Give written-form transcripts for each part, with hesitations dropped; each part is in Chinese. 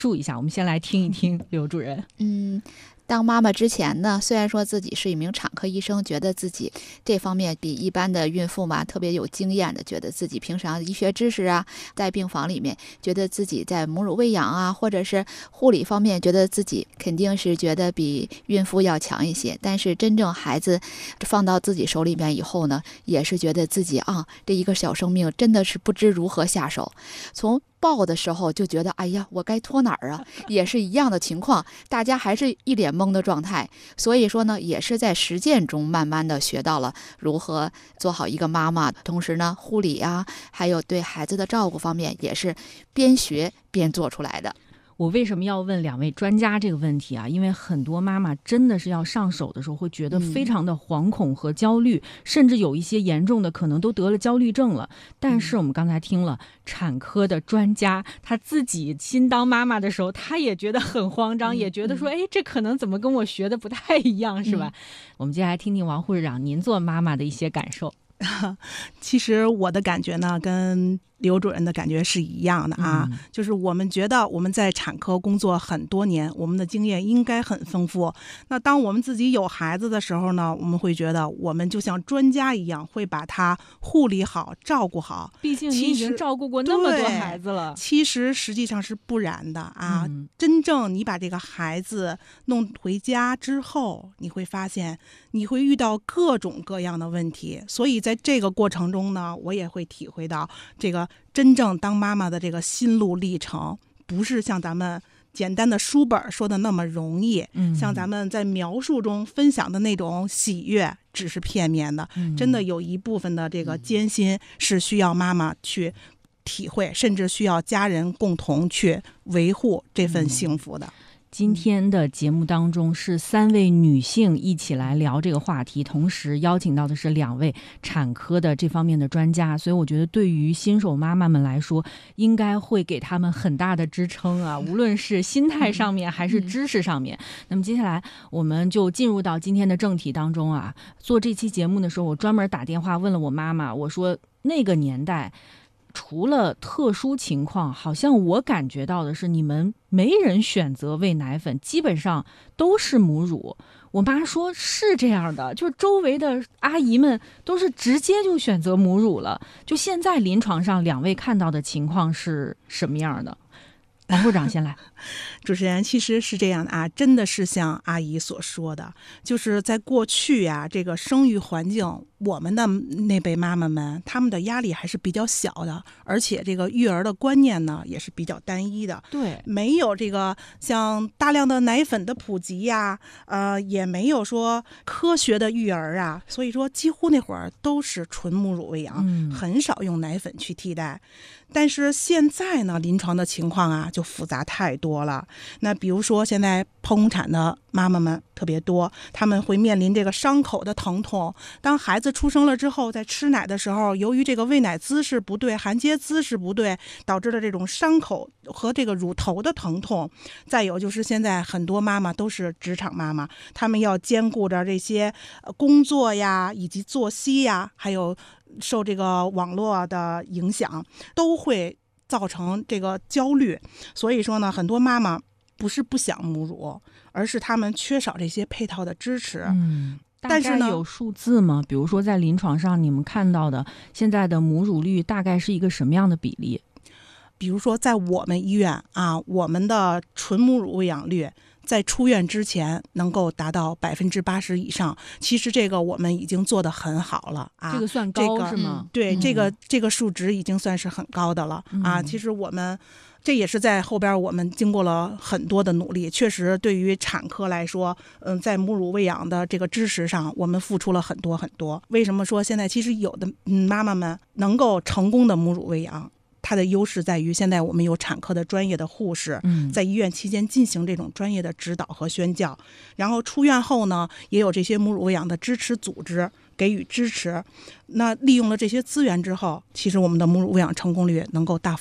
述一下，我们先来听一听刘主任。 当妈妈之前呢，虽然说自己是一名产科医生，觉得自己这方面比一般的孕妇嘛特别有经验的，觉得自己平常医学知识啊，在病房里面觉得自己在母乳喂养啊，或者是护理方面，觉得自己肯定是觉得比孕妇要强一些。但是真正孩子放到自己手里面以后呢，也是觉得自己这一个小生命真的是不知如何下手。从抱的时候就觉得，哎呀，我该托哪儿啊？也是一样的情况，大家还是一脸懵的状态。所以说呢，也是在实践中慢慢的学到了如何做好一个妈妈，同时呢，护理啊，还有对孩子的照顾方面，也是边学边做出来的。 我为什么要问两位专家这个问题啊？因为很多妈妈真的是要上手的时候会觉得非常的惶恐和焦虑，甚至有一些严重的可能都得了焦虑症了。但是我们刚才听了产科的专家，他自己新当妈妈的时候，他也觉得很慌张，也觉得说，这可能怎么跟我学的不太一样，是吧？我们接下来听听王护士长您做妈妈的一些感受。 其实我的感觉呢，跟刘主任的感觉是一样的啊，就是我们觉得我们在产科工作很多年，我们的经验应该很丰富。那当我们自己有孩子的时候呢，我们会觉得我们就像专家一样，会把他护理好、照顾好。 毕竟你已经照顾过那么多孩子了。 其实实际上是不然的啊。真正你把这个孩子弄回家之后，你会发现你会遇到各种各样的问题。所以在这个过程中呢，我也会体会到这个真正当妈妈的这个心路历程，不是像咱们简单的书本说的那么容易，像咱们在描述中分享的那种喜悦只是片面的，真的有一部分的这个艰辛是需要妈妈去体会，甚至需要家人共同去维护这份幸福的。 今天的节目当中是3位女性一起来聊这个话题，同时邀请到的是2位产科的这方面的专家，所以我觉得对于新手妈妈们来说，应该会给他们很大的支撑啊，无论是心态上面还是知识上面。那么接下来我们就进入到今天的正题当中啊。做这期节目的时候，我专门打电话问了我妈妈，我说那个年代除了特殊情况，好像我感觉到的是你们没人选择喂奶粉，基本上都是母乳。我妈说是这样的，就周围的阿姨们都是直接就选择母乳了。就现在临床上2位看到的情况是什么样的？王部长先来。 主持人，其实是这样的啊，真的是像阿姨所说的，就是在过去啊，这个生育环境，我们的那辈妈妈们，他们的压力还是比较小的，而且这个育儿的观念呢也是比较单一的。 对， 没有这个像大量的奶粉的普及呀，也没有说科学的育儿啊，所以说几乎那会儿都是纯母乳喂养，很少用奶粉去替代。但是现在呢，临床的情况啊就复杂太多了。那比如说现在剖宫产的妈妈们特别多，他们会面临这个伤口的疼痛。当孩子出生了之后，在吃奶的时候，由于这个喂奶姿势不对、含接姿势不对，导致了这种伤口和这个乳头的疼痛。再有就是现在很多妈妈都是职场妈妈，她们要兼顾着这些工作呀，以及作息呀，还有受这个网络的影响，都会造成这个焦虑。所以说呢，很多妈妈不是不想母乳，而是他们缺少这些配套的支持。 但是呢，有数字吗？比如说在临床上你们看到的现在的母乳率大概是一个什么样的比例？ 比如说在我们医院啊，我们的纯母乳喂养率在出院之前能够达到80%以上，其实这个我们已经做得很好了啊。 这个算高是吗？ 对，这个数值已经算是很高的了啊。其实我们这也是在后边我们经过了很多的努力，确实对于产科来说，在母乳喂养的这个支持上，我们付出了很多很多。为什么说现在其实有的妈妈们能够成功的母乳喂养？它的优势在于现在我们有产科的专业的护士在医院期间进行这种专业的指导和宣教，然后出院后呢，也有这些母乳喂养的支持组织给予支持。那利用了这些资源之后，其实我们的母乳喂养成功率能够大幅的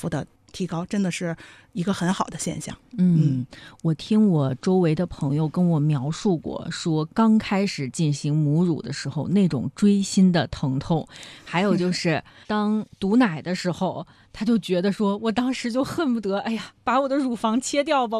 提高，真的是一个很好的现象。 我听我周围的朋友跟我描述过，说刚开始进行母乳的时候那种锥心的疼痛，还有就是当堵奶的时候，他就觉得说我当时就恨不得把我的乳房切掉吧，